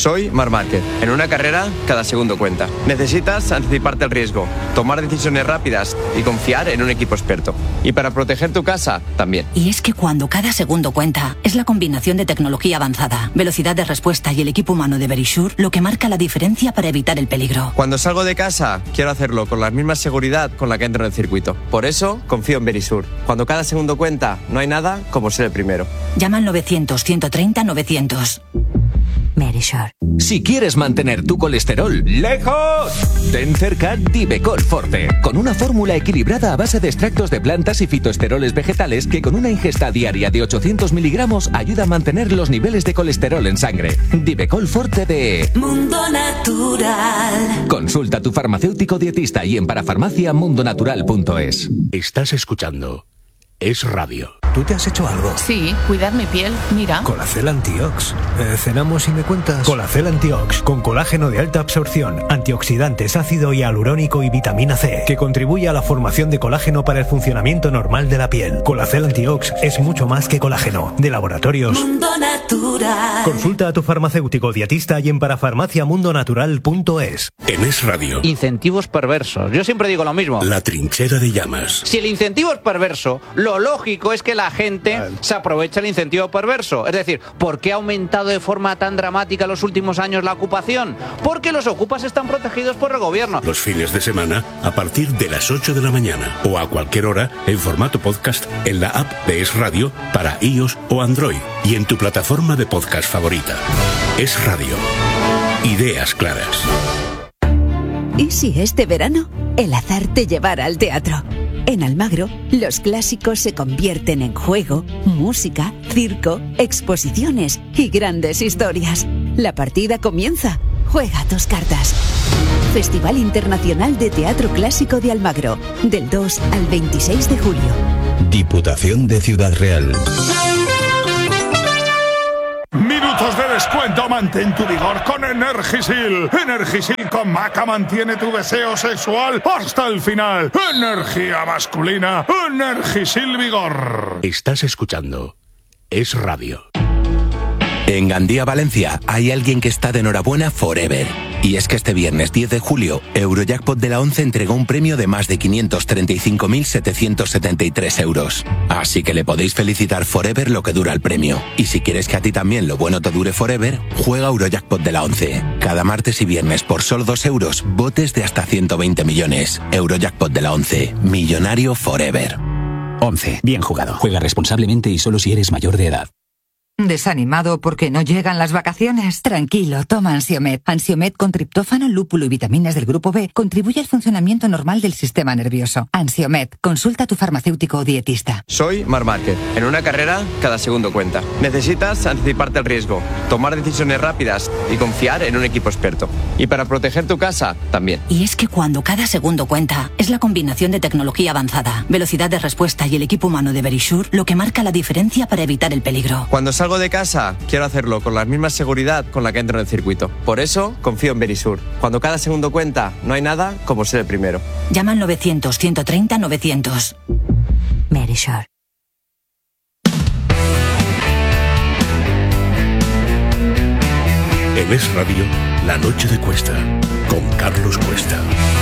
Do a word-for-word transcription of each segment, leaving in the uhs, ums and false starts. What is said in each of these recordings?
Soy Marc Márquez. En una carrera, cada segundo cuenta. Necesitas anticiparte al riesgo, tomar decisiones rápidas y confiar en un equipo experto. Y para proteger tu casa, también. Y es que cuando cada segundo cuenta, es la combinación de tecnología avanzada, velocidad de respuesta y el equipo humano de Verisure lo que marca la diferencia para evitar el peligro. Cuando salgo de casa, quiero hacerlo con la misma seguridad con la que entro en el circuito. Por eso, confío en Verisure. Cuando cada segundo cuenta, no hay nada como ser el primero. Llama al novecientos, ciento treinta, novecientos. Verisure. Si quieres mantener tu colesterol lejos, ten cerca Divecol Forte, con una fórmula equilibrada a base de extractos de plantas y fitoesteroles vegetales que con una ingesta diaria de ochocientos miligramos ayuda a mantener los niveles de colesterol en sangre. Divecol Forte de Mundo Natural. Consulta a tu farmacéutico dietista y en parafarmacia mundonatural punto es. Estás escuchando Es Radio. ¿Tú te has hecho algo? Sí, cuidar mi piel, mira. Colacel Antiox. Eh, ¿Cenamos y me cuentas? Colacel Antiox, con colágeno de alta absorción, antioxidantes, ácido hialurónico y vitamina C, que contribuye a la formación de colágeno para el funcionamiento normal de la piel. Colacel Antiox es mucho más que colágeno. De Laboratorios Mundo Natural. Consulta a tu farmacéutico dietista y en parafarmacia mundonatural punto es. En Es Radio. Incentivos perversos. Yo siempre digo lo mismo. La trinchera de llamas. Si el incentivo es perverso, lo lógico es que la gente se aproveche el incentivo perverso. Es decir, ¿por qué ha aumentado de forma tan dramática en los últimos años la ocupación? Porque los ocupas están protegidos por el gobierno. Los fines de semana a partir de las ocho de la mañana o a cualquier hora en formato podcast en la app de Es Radio para iOS o Android y en tu plataforma de podcast favorita. Es Radio. Ideas claras. ¿Y si este verano el azar te llevara al teatro? En Almagro, los clásicos se convierten en juego, música, circo, exposiciones y grandes historias. La partida comienza. Juega tus cartas. Festival Internacional de Teatro Clásico de Almagro, del dos al veintiséis de julio. Diputación de Ciudad Real. Minutos de descuento, mantén tu vigor con Energisil. Energisil con Maca mantiene tu deseo sexual hasta el final. Energía masculina, Energisil Vigor. Estás escuchando Es Radio. En Gandía, Valencia, hay alguien que está de enhorabuena forever. Y es que este viernes diez de julio, Eurojackpot de la once entregó un premio de más de quinientos treinta y cinco mil setecientos setenta y tres euros. Así que le podéis felicitar forever lo que dura el premio. Y si quieres que a ti también lo bueno te dure forever, juega Eurojackpot de la once. Cada martes y viernes por solo dos euros, botes de hasta ciento veinte millones. Eurojackpot de la once. Millonario forever. once. Bien jugado. Juega responsablemente y solo si eres mayor de edad. ¿Desanimado porque no llegan las vacaciones? Tranquilo, toma Ansiomed. Ansiomed con triptófano, lúpulo y vitaminas del grupo B contribuye al funcionamiento normal del sistema nervioso. Ansiomed, consulta a tu farmacéutico o dietista. Soy Marc Márquez. En una carrera, cada segundo cuenta. Necesitas anticiparte al riesgo, tomar decisiones rápidas y confiar en un equipo experto. Y para proteger tu casa, también. Y es que cuando cada segundo cuenta, es la combinación de tecnología avanzada, velocidad de respuesta y el equipo humano de Verisure lo que marca la diferencia para evitar el peligro. Cuando salgo de casa, quiero hacerlo con la misma seguridad con la que entro en el circuito. Por eso, confío en Verisure. Cuando cada segundo cuenta, no hay nada como ser el primero. Llama al novecientos, ciento treinta, novecientos. Verisure. En Es Radio, La Noche de Cuesta, con Carlos Cuesta.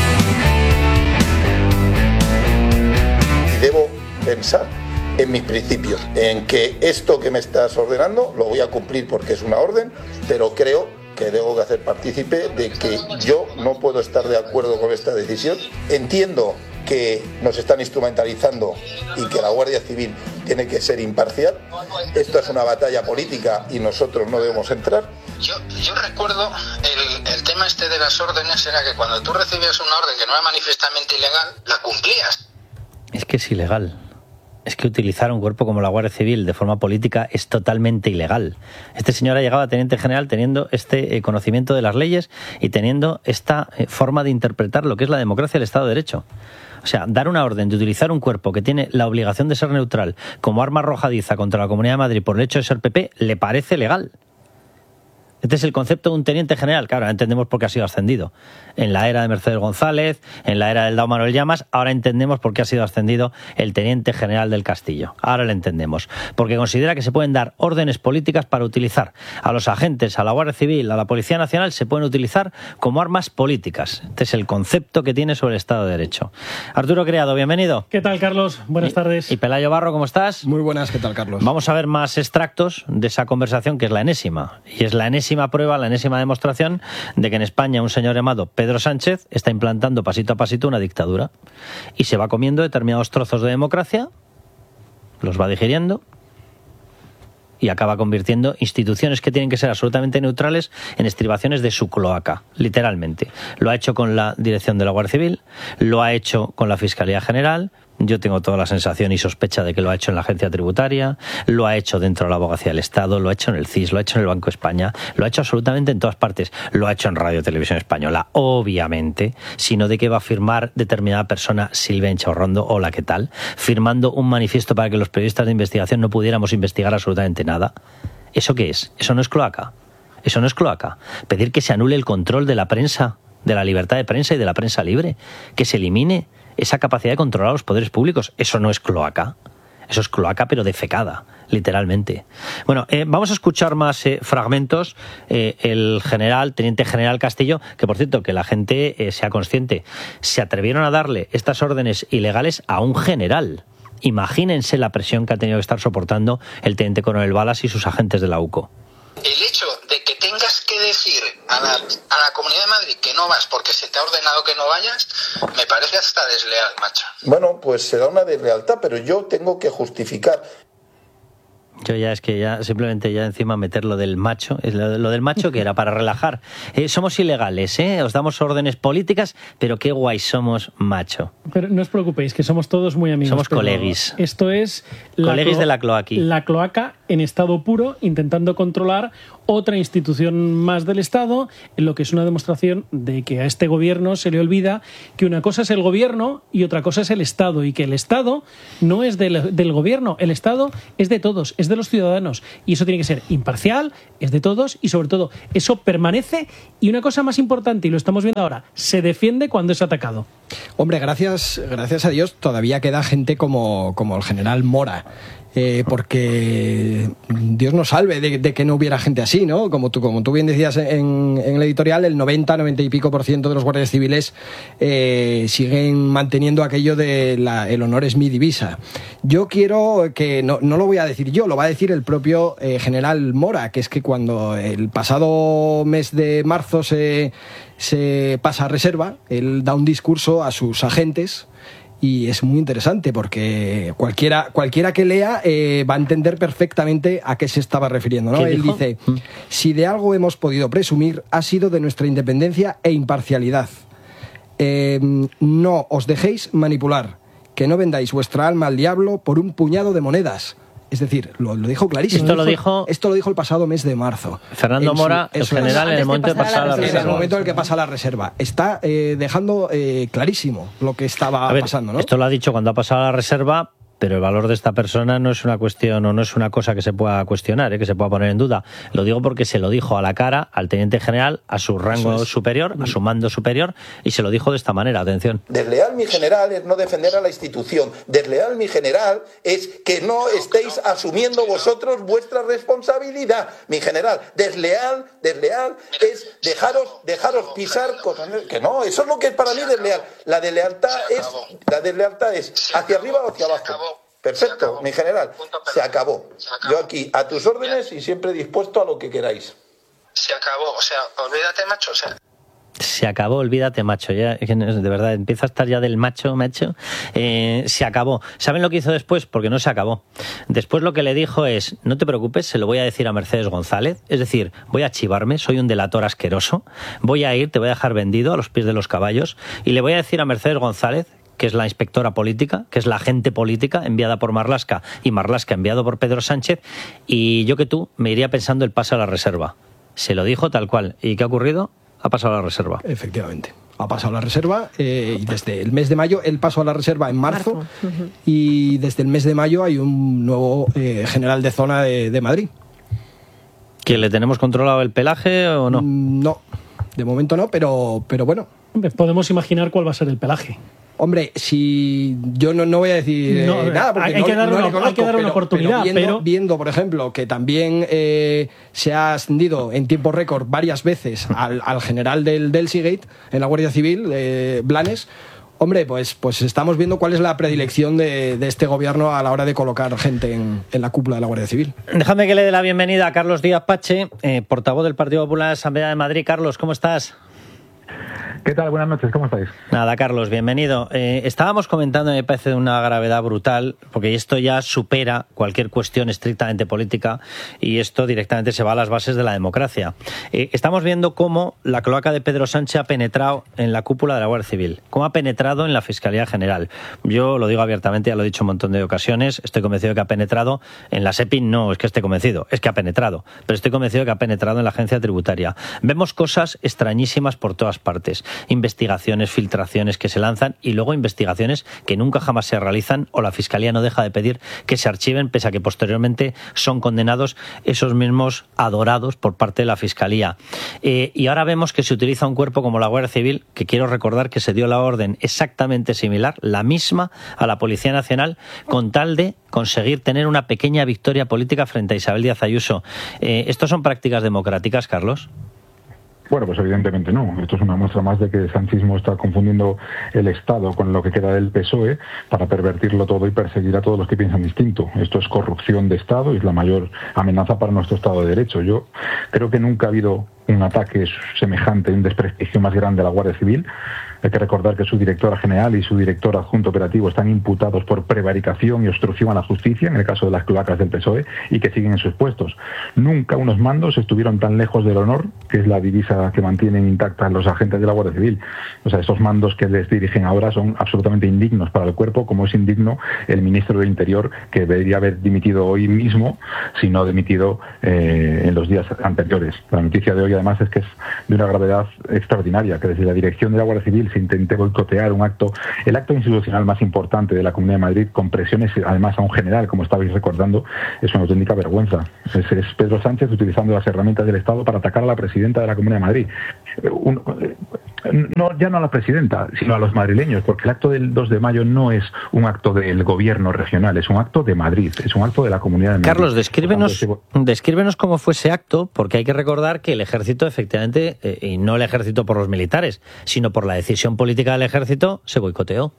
Debo pensar en mis principios, en que esto que me estás ordenando lo voy a cumplir porque es una orden, pero creo que debo de hacer partícipe de que yo no puedo estar de acuerdo con esta decisión. Entiendo que nos están instrumentalizando y que la Guardia Civil tiene que ser imparcial. Esto es una batalla política y nosotros no debemos entrar. Yo, yo recuerdo el, el tema este de las órdenes era que cuando tú recibías una orden que no era manifiestamente ilegal, la cumplías. Es que es ilegal. Es que utilizar un cuerpo como la Guardia Civil de forma política es totalmente ilegal. Este señor ha llegado a teniente general teniendo este eh, conocimiento de las leyes y teniendo esta eh, forma de interpretar lo que es la democracia y el Estado de Derecho. O sea, dar una orden de utilizar un cuerpo que tiene la obligación de ser neutral como arma arrojadiza contra la Comunidad de Madrid por el hecho de ser P P, le parece legal. Este es el concepto de un teniente general, que ahora entendemos por qué ha sido ascendido. En la era de Mercedes González, en la era del Dao Manuel Llamas, ahora entendemos por qué ha sido ascendido el teniente general del Castillo. Ahora lo entendemos. Porque considera que se pueden dar órdenes políticas para utilizar a los agentes, a la Guardia Civil, a la Policía Nacional, se pueden utilizar como armas políticas. Este es el concepto que tiene sobre el Estado de Derecho. Arturo Criado, bienvenido. ¿Qué tal, Carlos? Buenas y, tardes. Y Pelayo Barro, ¿cómo estás? Muy buenas, ¿qué tal, Carlos? Vamos a ver más extractos de esa conversación, que es la enésima. Y es la enésima prueba, la enésima demostración de que en España un señor llamado Pedro Sánchez está implantando pasito a pasito una dictadura y se va comiendo determinados trozos de democracia, los va digiriendo y acaba convirtiendo instituciones que tienen que ser absolutamente neutrales en estribaciones de su cloaca, literalmente. Lo ha hecho con la dirección de la Guardia Civil, lo ha hecho con la Fiscalía General. Yo tengo toda la sensación y sospecha de que lo ha hecho en la Agencia Tributaria, lo ha hecho dentro de la Abogacía del Estado, lo ha hecho en el C I S, lo ha hecho en el Banco de España, lo ha hecho absolutamente en todas partes. Lo ha hecho en Radio Televisión Española, obviamente, sino de que va a firmar determinada persona, Silvia Enchaurrondo, hola, ¿qué tal?, firmando un manifiesto para que los periodistas de investigación no pudiéramos investigar absolutamente nada. ¿Eso qué es? Eso no es cloaca. Eso no es cloaca. Pedir que se anule el control de la prensa, de la libertad de prensa y de la prensa libre, que se elimine esa capacidad de controlar a los poderes públicos, eso no es cloaca. Eso es cloaca, pero defecada, literalmente. Bueno, eh, vamos a escuchar más eh, fragmentos. Eh, el general, teniente general Castillo, que por cierto, que la gente eh, sea consciente, se atrevieron a darle estas órdenes ilegales a un general. Imagínense la presión que ha tenido que estar soportando el teniente coronel Balas y sus agentes de la U C O. El hecho de que tengas que decir a la, a la Comunidad de Madrid que no vas porque se te ha ordenado que no vayas, me parece hasta desleal, macho. Bueno, pues será una deslealtad, pero yo tengo que justificar. Yo ya es que ya simplemente ya encima meter lo del macho, lo, lo del macho que era para relajar. Eh, somos ilegales, ¿eh? Os damos órdenes políticas, pero qué guay somos, macho. Pero no os preocupéis, que somos todos muy amigos. Somos coleguis. Esto es coleguis de la cloaqui. La cloaca en estado puro, intentando controlar otra institución más del Estado, en lo que es una demostración de que a este gobierno se le olvida que una cosa es el gobierno y otra cosa es el Estado, y que el Estado no es del, del gobierno, el Estado es de todos, es de los ciudadanos, y eso tiene que ser imparcial, es de todos, y sobre todo eso permanece, y una cosa más importante, y lo estamos viendo ahora, se defiende cuando es atacado. Hombre, gracias, gracias a Dios todavía queda gente como, como el general Mora. Eh, porque Dios nos salve de, de que no hubiera gente así, ¿no? Como tú, como tú bien decías en, en el editorial, el noventa, noventa y pico por ciento de los guardias civiles eh, siguen manteniendo aquello de la, el honor es mi divisa. Yo quiero que, no, no lo voy a decir yo, lo va a decir el propio eh, general Mora, que es que cuando el pasado mes de marzo se, se pasa a reserva, él da un discurso a sus agentes. Y es muy interesante porque cualquiera, cualquiera que lea eh, va a entender perfectamente a qué se estaba refiriendo, ¿no? Él dice, si de algo hemos podido presumir ha sido de nuestra independencia e imparcialidad. Eh, no os dejéis manipular, que no vendáis vuestra alma al diablo por un puñado de monedas. Es decir, lo, lo dijo clarísimo. Esto lo dijo, esto lo dijo el pasado mes de marzo. Fernando en Mora, su, el general, en el momento de pasar a la reserva. En el momento en el que pasa a la reserva. Está eh, dejando eh, clarísimo lo que estaba a ver, pasando, ¿no? Esto lo ha dicho cuando ha pasado a la reserva, pero el valor de esta persona no es una cuestión o no es una cosa que se pueda cuestionar, ¿eh? que se pueda poner en duda. Lo digo porque se lo dijo a la cara al teniente general, a su rango es. superior, a su mando superior, y se lo dijo de esta manera. Atención. Desleal, mi general, es no defender a la institución. Desleal, mi general, es que no estéis asumiendo vosotros vuestra responsabilidad. Mi general, desleal, desleal es dejaros, dejaros pisar cosas que no. Eso es lo que es para mí desleal. La deslealtad es, la deslealtad es hacia arriba o hacia abajo. Perfecto, mi general, se acabó. se acabó. Yo aquí, a tus órdenes y siempre dispuesto a lo que queráis. Se acabó, o sea, olvídate, macho, o sea... Se acabó, olvídate, macho. Ya, de verdad, empieza a estar ya del macho, macho. Eh, se acabó. ¿Saben lo que hizo después? Porque no se acabó. Después lo que le dijo es, no te preocupes, se lo voy a decir a Mercedes González. Es decir, voy a chivarme, soy un delator asqueroso. Voy a ir, te voy a dejar vendido a los pies de los caballos. Y le voy a decir a Mercedes González, que es la inspectora política, que es la agente política enviada por Marlaska y Marlaska enviado por Pedro Sánchez, y yo que tú me iría pensando el paso a la reserva. Se lo dijo tal cual. ¿Y qué ha ocurrido? Ha pasado a la reserva. Efectivamente. Ha pasado a la reserva eh, y desde el mes de mayo, él pasó a la reserva en marzo, marzo. Uh-huh. Y desde el mes de mayo hay un nuevo eh, general de zona de, de Madrid. ¿Que le tenemos controlado el pelaje o no? No, de momento no, pero, pero bueno. Podemos imaginar cuál va a ser el pelaje. Hombre, si yo no, no voy a decir no, eh, nada, porque hay, no, que dar no una, le conozco, hay que dar una pero, oportunidad, pero, viendo, pero... viendo, por ejemplo, que también eh, se ha ascendido en tiempo récord varias veces al, al general del Delsigate en la Guardia Civil, eh, Blanes. Hombre, pues, pues estamos viendo cuál es la predilección de, de este gobierno a la hora de colocar gente en, en la cúpula de la Guardia Civil. Déjame que le dé la bienvenida a Carlos Díaz Pache, eh, portavoz del Partido Popular de la Asamblea de Madrid. Carlos, ¿cómo estás? ¿Qué tal? Buenas noches, ¿cómo estáis? Nada, Carlos, bienvenido. Eh, estábamos comentando, me parece de una gravedad brutal, porque esto ya supera cualquier cuestión estrictamente política y esto directamente se va a las bases de la democracia. Eh, estamos viendo cómo la cloaca de Pedro Sánchez ha penetrado en la cúpula de la Guardia Civil, cómo ha penetrado en la Fiscalía General. Yo lo digo abiertamente, ya lo he dicho un montón de ocasiones, estoy convencido de que ha penetrado en la SEPI, no es que esté convencido, es que ha penetrado, pero estoy convencido de que ha penetrado en la Agencia Tributaria. Vemos cosas extrañísimas por todas partes. Investigaciones, filtraciones que se lanzan y luego investigaciones que nunca jamás se realizan o la Fiscalía no deja de pedir que se archiven pese a que posteriormente son condenados esos mismos adorados por parte de la Fiscalía. Eh, y ahora vemos que se utiliza un cuerpo como la Guardia Civil, que quiero recordar que se dio la orden exactamente similar, la misma a la Policía Nacional, con tal de conseguir tener una pequeña victoria política frente a Isabel Díaz Ayuso. Eh, ¿Estos son prácticas democráticas, Carlos? Bueno, pues evidentemente no. Esto es una muestra más de que el sanchismo está confundiendo el Estado con lo que queda del P S O E para pervertirlo todo y perseguir a todos los que piensan distinto. Esto es corrupción de Estado y es la mayor amenaza para nuestro Estado de Derecho. Yo creo que nunca ha habido un ataque semejante, un desprestigio más grande a la Guardia Civil. Hay que recordar que su directora general y su director adjunto operativo están imputados por prevaricación y obstrucción a la justicia, en el caso de las cloacas del P S O E, y que siguen en sus puestos. Nunca unos mandos estuvieron tan lejos del honor, que es la divisa que mantienen intactas los agentes de la Guardia Civil. O sea, esos mandos que les dirigen ahora son absolutamente indignos para el cuerpo, como es indigno el ministro del Interior, que debería haber dimitido hoy mismo, si no dimitido eh, en los días anteriores. La noticia de hoy, además, es que es de una gravedad extraordinaria, que desde la dirección de la Guardia Civil se intente boicotear un acto, el acto institucional más importante de la Comunidad de Madrid, con presiones además a un general, como estabais recordando, es una auténtica vergüenza. Es, es Pedro Sánchez utilizando las herramientas del Estado para atacar a la presidenta de la Comunidad de Madrid. Un, no, ya no a la presidenta, sino a los madrileños, porque el acto del dos de mayo no es un acto del gobierno regional, es un acto de Madrid, es un acto de la Comunidad de Madrid. Carlos, descríbenos, descríbenos cómo fue ese acto, porque hay que recordar que el ejército, efectivamente, eh, y no el ejército por los militares, sino por la decisión política del ejército, se boicoteó.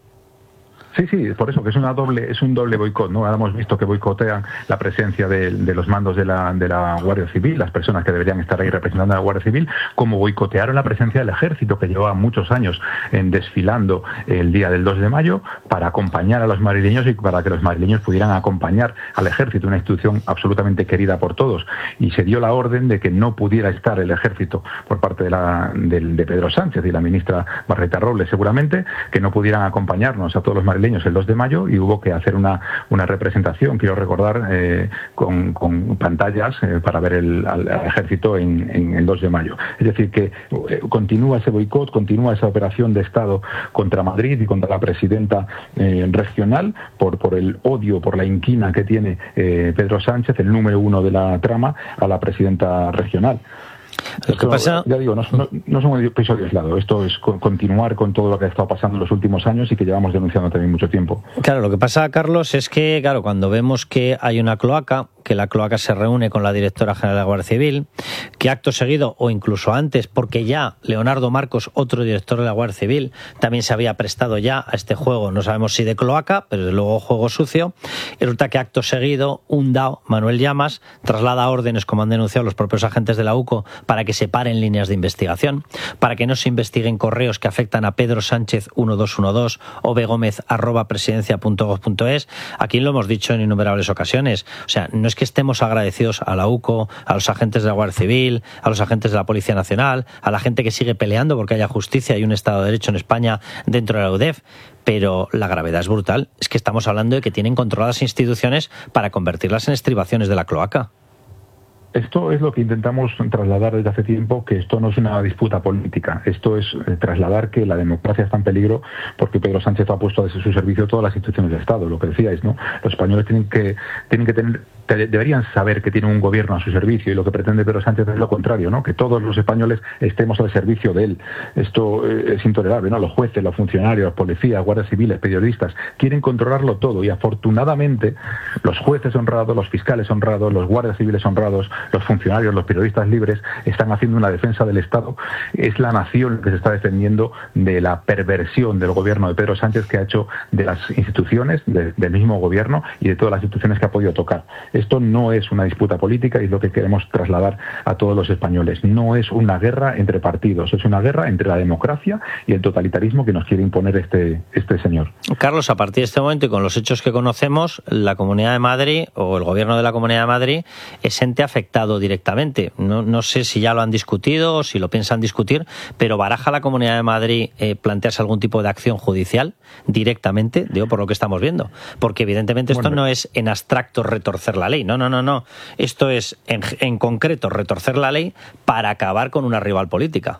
Sí, sí, por eso que es una doble, es un doble boicot, ¿no? Ahora hemos visto que boicotean la presencia de, de los mandos de la, de la Guardia Civil, las personas que deberían estar ahí representando a la Guardia Civil, como boicotearon la presencia del Ejército, que llevaba muchos años en desfilando el día del dos de mayo para acompañar a los madrileños y para que los madrileños pudieran acompañar al Ejército, una institución absolutamente querida por todos. Y se dio la orden de que no pudiera estar el Ejército por parte de, la, de, de Pedro Sánchez y la ministra Barreta Robles, seguramente, que no pudieran acompañarnos a todos los madrileños el dos de mayo, y hubo que hacer una, una representación, quiero recordar, eh, con, con pantallas eh, para ver el, al, al ejército en, en el dos de mayo. Es decir, que eh, continúa ese boicot, continúa esa operación de Estado contra Madrid y contra la presidenta eh, regional por, por el odio, por la inquina que tiene eh, Pedro Sánchez, el número uno de la trama, a la presidenta regional. Lo que pasa, ya digo, no, no, no es un episodio aislado. Esto es continuar con todo lo que ha estado pasando en los últimos años y que llevamos denunciando también mucho tiempo. Claro, lo que pasa, Carlos, es que claro, cuando vemos que hay una cloaca, que la cloaca se reúne con la directora general de la Guardia Civil, que acto seguido, o incluso antes, porque ya Leonardo Marcos, otro director de la Guardia Civil, también se había prestado ya a este juego, no sabemos si de cloaca, pero desde luego juego sucio, y resulta que acto seguido, un D A O, Manuel Llamas, traslada órdenes, como han denunciado los propios agentes de la U C O, para que se paren líneas de investigación, para que no se investiguen correos que afectan a Pedro Sánchez uno dos uno dos o begómez arroba presidencia punto gov punto es. Aquí lo hemos dicho en innumerables ocasiones. O sea, no es que estemos agradecidos a la U C O, a los agentes de la Guardia Civil, a los agentes de la Policía Nacional, a la gente que sigue peleando porque haya justicia y un Estado de Derecho en España dentro de la U D E F, pero la gravedad es brutal. Es que estamos hablando de que tienen controladas instituciones para convertirlas en estribaciones de la cloaca. Esto es lo que intentamos trasladar desde hace tiempo, que esto no es una disputa política, esto es eh, trasladar que la democracia está en peligro porque Pedro Sánchez ha puesto a su servicio todas las instituciones del Estado, lo que decíais, ¿no? Los españoles tienen que tienen que tener te, deberían saber que tienen un gobierno a su servicio, y lo que pretende Pedro Sánchez es lo contrario, ¿no? Que todos los españoles estemos al servicio de él. Esto eh, es intolerable, ¿no? Los jueces, los funcionarios, los policías, guardias civiles, periodistas quieren controlarlo todo, y afortunadamente los jueces honrados, los fiscales honrados, los guardias civiles honrados, los funcionarios, los periodistas libres están haciendo una defensa del Estado. Es la nación que se está defendiendo de la perversión del gobierno de Pedro Sánchez, que ha hecho de las instituciones, de, del mismo gobierno y de todas las instituciones que ha podido tocar. Esto no es una disputa política y es lo que queremos trasladar a todos los españoles. No es una guerra entre partidos, es una guerra entre la democracia y el totalitarismo que nos quiere imponer este, este señor. Carlos, a partir de este momento y con los hechos que conocemos, la Comunidad de Madrid o el gobierno de la Comunidad de Madrid es ente afectado directamente. No, no sé si ya lo han discutido o si lo piensan discutir, pero ¿baraja la Comunidad de Madrid eh, plantearse algún tipo de acción judicial directamente? Digo, por lo que estamos viendo. Porque evidentemente esto bueno, no es en abstracto retorcer la ley. No, no, no, no. Esto es en, en concreto retorcer la ley para acabar con una rival política.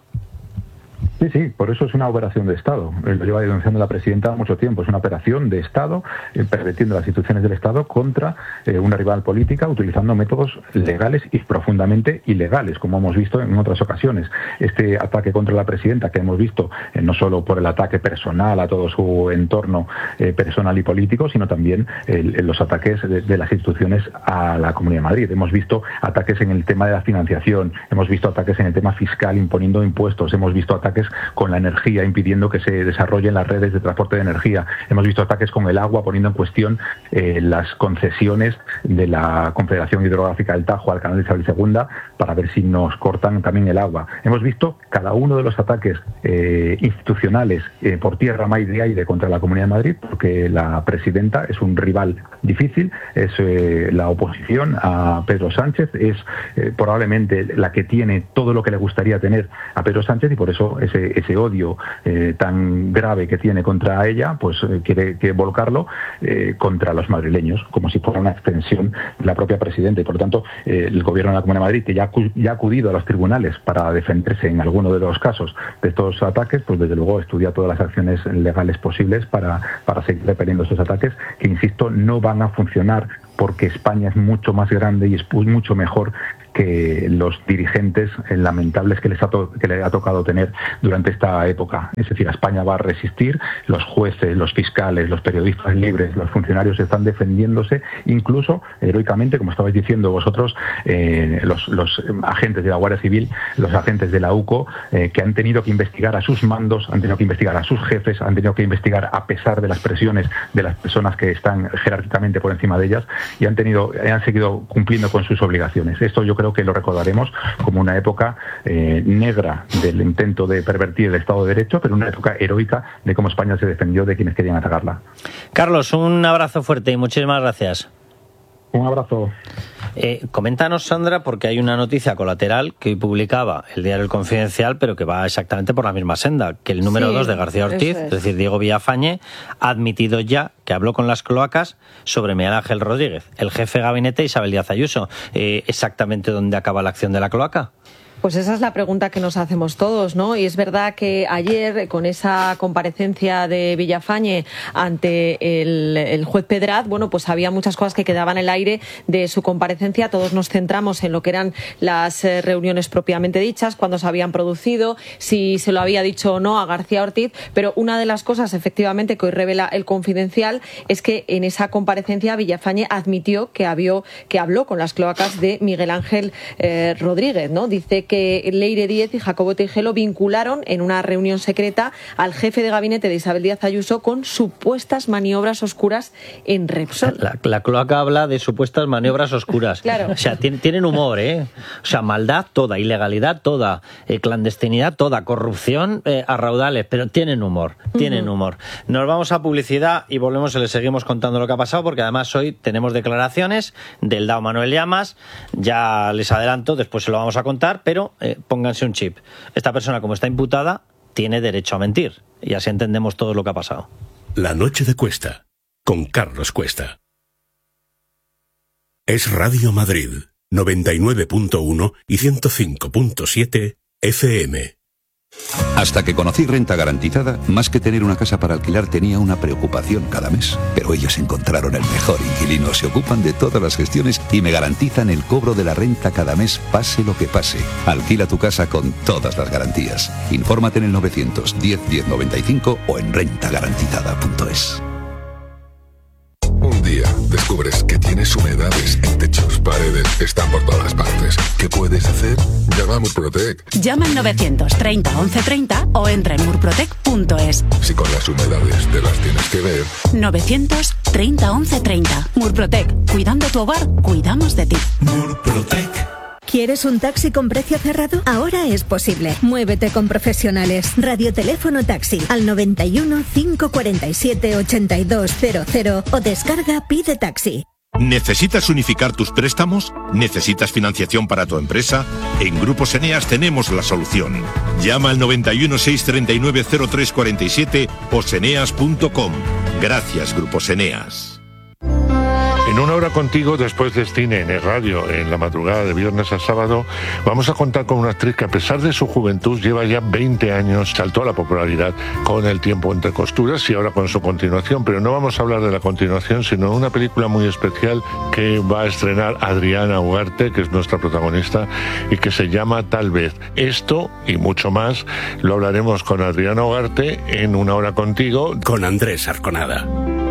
Sí, sí, por eso es una operación de Estado. Lo lleva denunciando la presidenta mucho tiempo. Es una operación de Estado, eh, pervirtiendo las instituciones del Estado contra eh, una rival política, utilizando métodos legales y profundamente ilegales, como hemos visto en otras ocasiones. Este ataque contra la presidenta que hemos visto, eh, no solo por el ataque personal a todo su entorno eh, personal y político, sino también eh, los ataques de, de las instituciones a la Comunidad de Madrid. Hemos visto ataques en el tema de la financiación, hemos visto ataques en el tema fiscal, imponiendo impuestos, hemos visto ataques con la energía, impidiendo que se desarrollen las redes de transporte de energía. Hemos visto ataques con el agua, poniendo en cuestión eh, las concesiones de la Confederación Hidrográfica del Tajo al canal de Isabel segunda para ver si nos cortan también el agua. Hemos visto cada uno de los ataques eh, institucionales eh, por tierra, mar y aire contra la Comunidad de Madrid, porque la presidenta es un rival difícil, es eh, la oposición a Pedro Sánchez, es eh, probablemente la que tiene todo lo que le gustaría tener a Pedro Sánchez, y por eso ese ese odio eh, tan grave que tiene contra ella, pues eh, quiere que volcarlo eh, contra los madrileños, como si fuera una extensión de la propia presidenta. Y por lo tanto, eh, el gobierno de la Comunidad de Madrid, que ya, ya ha acudido a los tribunales para defenderse en alguno de los casos de estos ataques, pues desde luego estudia todas las acciones legales posibles para, para seguir repeliendo estos ataques, que insisto, no van a funcionar, porque España es mucho más grande y es mucho mejor que los dirigentes lamentables que les ha to- que le ha tocado tener durante esta época. Es decir, España va a resistir, los jueces, los fiscales, los periodistas libres, los funcionarios están defendiéndose, incluso heroicamente, como estabais diciendo vosotros, eh, los, los agentes de la Guardia Civil, los agentes de la U C O, eh, que han tenido que investigar a sus mandos, han tenido que investigar a sus jefes, han tenido que investigar a pesar de las presiones de las personas que están jerárquicamente por encima de ellas, y han tenido, han seguido cumpliendo con sus obligaciones. Esto yo creo que lo recordaremos como una época eh, negra del intento de pervertir el Estado de Derecho, pero una época heroica de cómo España se defendió de quienes querían atacarla. Carlos, un abrazo fuerte y muchísimas gracias. Un abrazo. Eh, coméntanos, Sandra, porque hay una noticia colateral que hoy publicaba el diario El Confidencial, pero que va exactamente por la misma senda, que el número dos sí, de García Ortiz, es. es decir, Diego Villafañe, ha admitido ya que habló con las cloacas sobre Miguel Ángel Rodríguez, el jefe de gabinete Isabel Díaz Ayuso. Eh, ¿Exactamente dónde acaba la acción de la cloaca? Pues esa es la pregunta que nos hacemos todos, ¿no? Y es verdad que ayer, con esa comparecencia de Villafañe ante el, el juez Pedraz, bueno, pues había muchas cosas que quedaban en el aire de su comparecencia. Todos nos centramos en lo que eran las eh, reuniones propiamente dichas, cuándo se habían producido, si se lo había dicho o no a García Ortiz, pero una de las cosas, efectivamente, que hoy revela el Confidencial es que en esa comparecencia Villafañe admitió que, había, que habló con las cloacas de Miguel Ángel eh, Rodríguez, ¿no? Dice que que Leire Díez y Jacobo Tejelo vincularon en una reunión secreta al jefe de gabinete de Isabel Díaz Ayuso con supuestas maniobras oscuras en Repsol. La, la cloaca habla de supuestas maniobras oscuras. Claro. O sea, tienen, tienen humor, ¿eh? O sea, maldad toda, ilegalidad toda, eh, clandestinidad toda, corrupción eh, a raudales, pero tienen humor, tienen uh-huh. humor. Nos vamos a publicidad y volvemos y les seguimos contando lo que ha pasado, porque además hoy tenemos declaraciones del D A O Manuel Llamas. Ya les adelanto, después se lo vamos a contar, pero Eh, pónganse un chip. Esta persona, como está imputada, tiene derecho a mentir. Y así entendemos todo lo que ha pasado. La noche de Cuesta, con Carlos Cuesta. Es Radio Madrid, noventa y nueve punto uno y ciento cinco punto siete F M. Hasta que conocí Renta Garantizada, más que tener una casa para alquilar tenía una preocupación cada mes. Pero ellos encontraron el mejor inquilino, se ocupan de todas las gestiones y me garantizan el cobro de la renta cada mes, pase lo que pase. Alquila tu casa con todas las garantías. Infórmate en el novecientos diez diez noventa y cinco o en renta garantizada punto es. Un día descubres que tienes humedades en techos, paredes, están por todas partes. ¿Qué puedes hacer? Llama a Murprotec. Llama al novecientos treinta once treinta o entra en murprotec punto es. Si con las humedades te las tienes que ver. novecientos treinta once treinta. Murprotec. Cuidando tu hogar, cuidamos de ti. Murprotec. ¿Quieres un taxi con precio cerrado? Ahora es posible. Muévete con profesionales. Radioteléfono Taxi al noventa y uno, cinco cuarenta y siete, ochenta y dos cero cero o descarga Pide Taxi. ¿Necesitas unificar tus préstamos? ¿Necesitas financiación para tu empresa? En Grupos Eneas tenemos la solución. Llama al noventa y uno, seiscientos treinta y nueve, cero tres cuarenta y siete o seneas punto com. Gracias, Grupos Eneas. En una hora contigo, después de cine en el radio, en la madrugada de viernes a sábado, vamos a contar con una actriz que a pesar de su juventud lleva ya veinte años, saltó a la popularidad con El tiempo entre costuras y ahora con su continuación, pero no vamos a hablar de la continuación, sino de una película muy especial que va a estrenar Adriana Ugarte, que es nuestra protagonista, y que se llama Tal vez. Esto y mucho más lo hablaremos con Adriana Ugarte en Una hora contigo, con Andrés Arconada.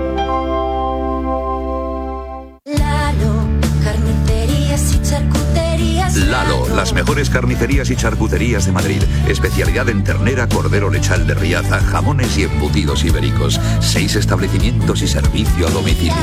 Lalo, las mejores carnicerías y charcuterías de Madrid. Especialidad en ternera, cordero lechal de Riaza, jamones y embutidos ibéricos. Seis establecimientos y servicio a domicilio.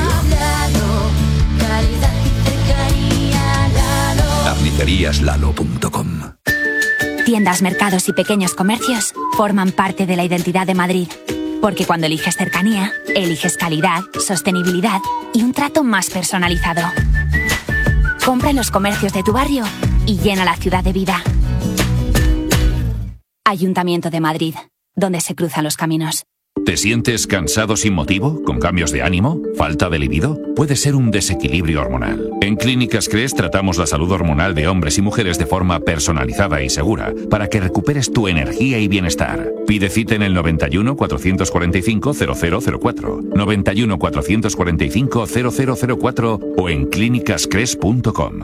carnicerías lalo punto com. Tiendas, mercados y pequeños comercios forman parte de la identidad de Madrid. Porque cuando eliges cercanía, eliges calidad, sostenibilidad y un trato más personalizado. Compra en los comercios de tu barrio y llena la ciudad de vida. Ayuntamiento de Madrid, donde se cruzan los caminos. ¿Te sientes cansado sin motivo? ¿Con cambios de ánimo? ¿Falta de libido? Puede ser un desequilibrio hormonal. En Clínicas Cres tratamos la salud hormonal de hombres y mujeres de forma personalizada y segura para que recuperes tu energía y bienestar. Pide cita en el noventa y uno, cuatrocientos cuarenta y cinco, cero cero cero cuatro, noventa y uno, cuatrocientos cuarenta y cinco, cero cero cero cuatro o en clínicas cres punto com.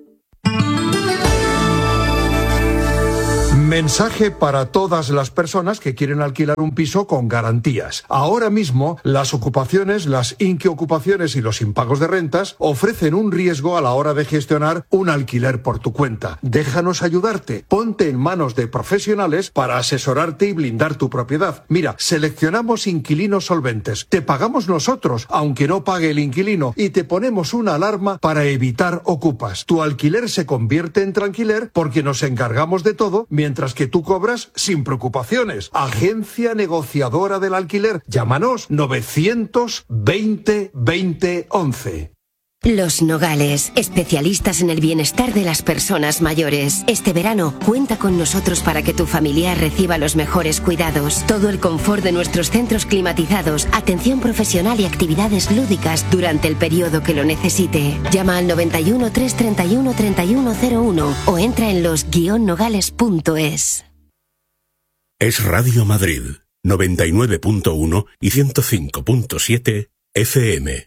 Mensaje para todas las personas que quieren alquilar un piso con garantías. Ahora mismo, las ocupaciones, las inquiocupaciones y los impagos de rentas ofrecen un riesgo a la hora de gestionar un alquiler por tu cuenta. Déjanos ayudarte. Ponte en manos de profesionales para asesorarte y blindar tu propiedad. Mira, seleccionamos inquilinos solventes. Te pagamos nosotros, aunque no pague el inquilino, y te ponemos una alarma para evitar ocupas. Tu alquiler se convierte en tranquiler porque nos encargamos de todo, mientras que tú cobras sin preocupaciones. Agencia negociadora del alquiler. Llámanos novecientos veinte veinte once. Los Nogales, especialistas en el bienestar de las personas mayores. Este verano, cuenta con nosotros para que tu familiar reciba los mejores cuidados. Todo el confort de nuestros centros climatizados, atención profesional y actividades lúdicas durante el periodo que lo necesite. Llama al noventa y uno, trescientos treinta y uno, treinta y uno cero uno o entra en los guion nogales punto es. Es Radio Madrid, noventa y nueve punto uno y ciento cinco punto siete F M.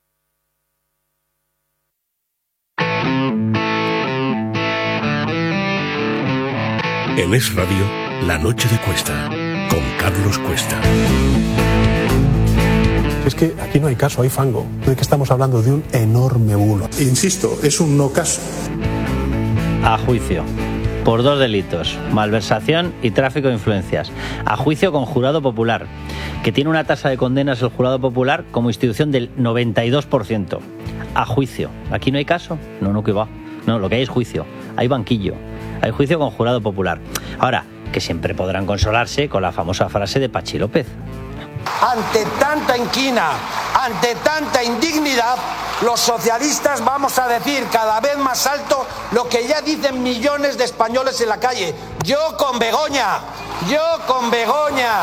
En Es Radio, La Noche de Cuesta, con Carlos Cuesta. Es que aquí no hay caso, hay fango. ¿De qué estamos hablando? De un enorme bulo. Insisto, es un no caso. A juicio. Por dos delitos, malversación y tráfico de influencias. A juicio con jurado popular, que tiene una tasa de condenas el jurado popular como institución del noventa y dos por ciento. A juicio. ¿Aquí no hay caso? No, no, que va. No, lo que hay es juicio. Hay banquillo. Hay juicio con jurado popular. Ahora, que siempre podrán consolarse con la famosa frase de Pachi López. Ante tanta inquina, ante tanta indignidad, los socialistas vamos a decir cada vez más alto lo que ya dicen millones de españoles en la calle. Yo con Begoña, yo con Begoña.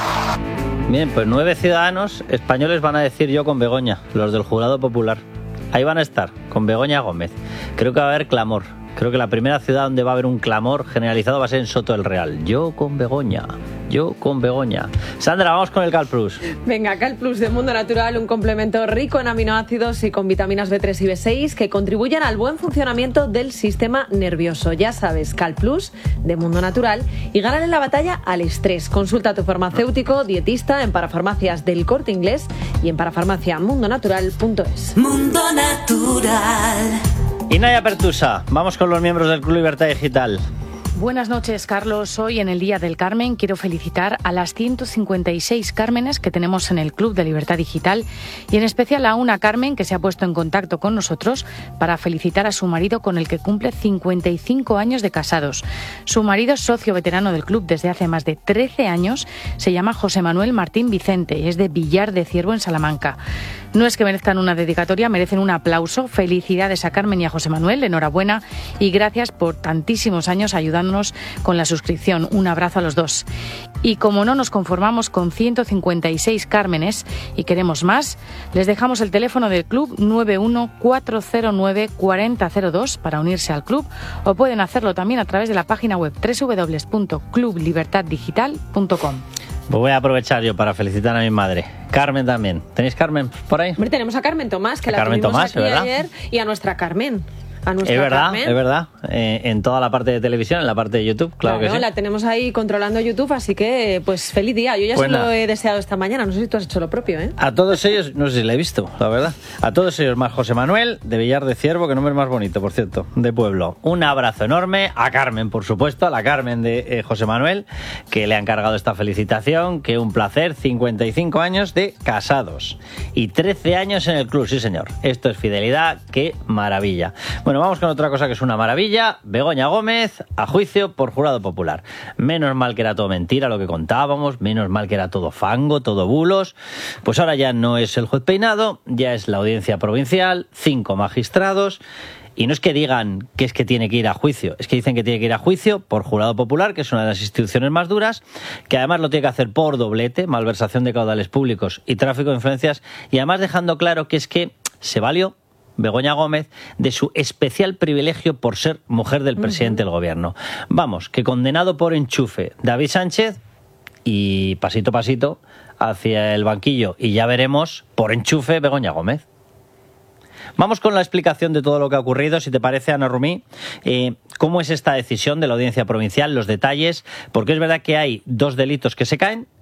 Bien, pues nueve ciudadanos españoles van a decir yo con Begoña, los del jurado popular. Ahí van a estar, con Begoña Gómez. Creo que va a haber clamor. Creo que la primera ciudad donde va a haber un clamor generalizado va a ser en Soto del Real. Yo con Begoña, yo con Begoña. Sandra, vamos con el Calplus. Venga, Calplus de Mundo Natural, un complemento rico en aminoácidos y con vitaminas B tres y B seis que contribuyen al buen funcionamiento del sistema nervioso. Ya sabes, Calplus de Mundo Natural, y gánale la batalla al estrés. Consulta a tu farmacéutico, dietista en Parafarmacias del Corte Inglés y en parafarmacia mundo natural punto es. Mundo Natural. Y Naya Pertusa, vamos con los miembros del Club Libertad Digital. Buenas noches, Carlos. Hoy, en el Día del Carmen, quiero felicitar a las ciento cincuenta y seis Cármenes que tenemos en el Club de Libertad Digital y en especial a una Carmen que se ha puesto en contacto con nosotros para felicitar a su marido con el que cumple cincuenta y cinco años de casados. Su marido es socio veterano del club desde hace más de trece años, se llama José Manuel Martín Vicente y es de Villar de Ciervo en Salamanca. No es que merezcan una dedicatoria, merecen un aplauso. Felicidades a Carmen y a José Manuel, enhorabuena y gracias por tantísimos años ayudándonos con la suscripción. Un abrazo a los dos. Y como no nos conformamos con ciento cincuenta y seis Cármenes y queremos más, les dejamos el teléfono del club nueve uno cuatro cero nueve cuatro cero cero dos para unirse al club, o pueden hacerlo también a través de la página web doble u doble u doble u punto club libertad digital punto com. Pues voy a aprovechar yo para felicitar a mi madre. Carmen también. ¿Tenéis Carmen por ahí? Hombre, tenemos a Carmen Tomás, que a la Carmen tuvimos Tomás, aquí ¿verdad? ayer, y a nuestra Carmen. A nuestra es verdad, Carmen. es verdad. Eh, en toda la parte de televisión, en la parte de YouTube, claro, claro que sí. La tenemos ahí controlando YouTube, así que pues feliz día. Yo ya pues se nada. lo he deseado esta mañana, no sé si tú has hecho lo propio, ¿eh? A todos ellos, no sé si le he visto, la verdad. A todos ellos, más José Manuel, de Villar de Ciervo, que nombre más bonito, por cierto, de pueblo. Un abrazo enorme a Carmen, por supuesto, a la Carmen de eh, José Manuel, que le ha encargado esta felicitación, que un placer, cincuenta y cinco años de casados y trece años en el club, sí señor. Esto es fidelidad, qué maravilla. Bueno, vamos con otra cosa que es una maravilla. Begoña Gómez a juicio por jurado popular. Menos mal que era todo mentira lo que contábamos, menos mal que era todo fango, todo bulos. Pues ahora ya no es el juez Peinado, ya es la audiencia provincial, cinco magistrados. Y no es que digan que es que tiene que ir a juicio, es que dicen que tiene que ir a juicio por jurado popular, que es una de las instituciones más duras, que además lo tiene que hacer por doblete, malversación de caudales públicos y tráfico de influencias, y además dejando claro que es que se valió Begoña Gómez de su especial privilegio por ser mujer del presidente uh-huh. del gobierno. Vamos, que condenado por enchufe David Sánchez y pasito a pasito hacia el banquillo, y ya veremos por enchufe Begoña Gómez. Vamos con la explicación de todo lo que ha ocurrido, si te parece, Ana Rumí. Eh, ¿Cómo es esta decisión de la audiencia provincial? Los detalles, porque es verdad que hay dos delitos que se caen,